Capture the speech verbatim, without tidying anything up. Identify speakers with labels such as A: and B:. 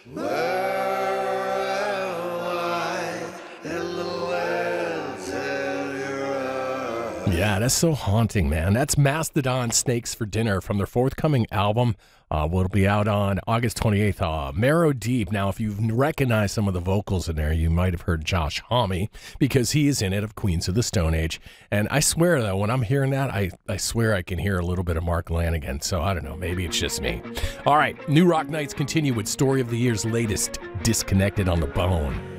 A: Where am I in the lands of your eyes?
B: Yeah, that's so haunting, man. That's Mastodon Snakes for Dinner from their forthcoming album. Uh, will be out on August twenty-eighth, uh, Marrow Deep. Now, if you've recognized some of the vocals in there, you might have heard Josh Homme, because he is in it, of Queens of the Stone Age. And I swear, though, when I'm hearing that, I, I swear I can hear a little bit of Mark Lanigan. So I don't know, maybe it's just me. All right, New Rock Nights continue with Story of the Year's latest, Disconnected on the Bone.